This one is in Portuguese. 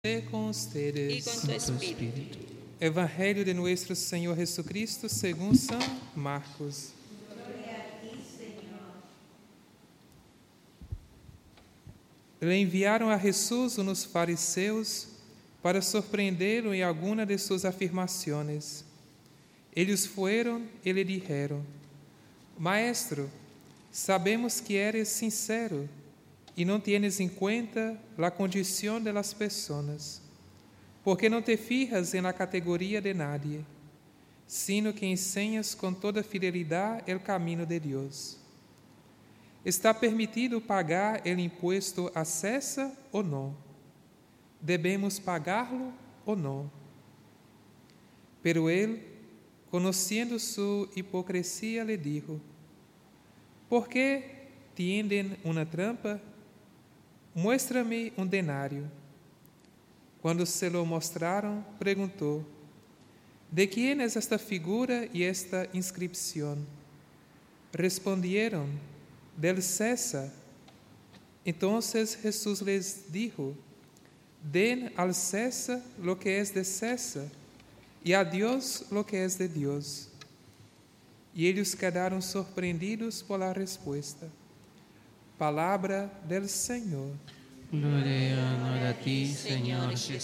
con ustedes. Y con tu espíritu. Evangelio de nuestro Señor Jesucristo según San Marcos. Le enviaram a Jesús unos fariseus para surpreendê-lo em alguma de suas afirmações. Eles foram e lhe disseram: Maestro, sabemos que eres sincero e não tienes em conta a condição de las pessoas, porque não te fijas en la categoria de nadie, sino que enseñas com toda fidelidade el camino de Deus. ¿Está permitido pagar el impuesto a César ou não? ¿Debemos pagarlo ou não? Pero él, conociendo su hipocresía, le dijo: ¿Por qué tienden una trampa? Muéstrame un denario. Cuando se lo mostraron, preguntó: ¿De quién es esta figura y esta inscripción? Respondieron: del César. Entonces Jesús les dijo: Den al César lo que es de César y a Dios lo que es de Dios. Y ellos quedaron sorprendidos por la respuesta. Palabra del Señor. Gloria a ti, Señor Jesús.